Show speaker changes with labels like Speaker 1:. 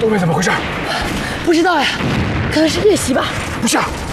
Speaker 1: 后面怎么回事？
Speaker 2: 不知道呀，可能是夜袭吧。
Speaker 1: 不是，